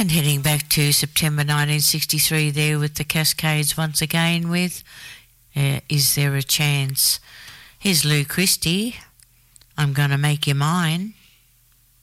And heading back to September 1963 there with the Cascades once again with Is There a Chance? Here's Lou Christie, I'm Gonna Make You Mine.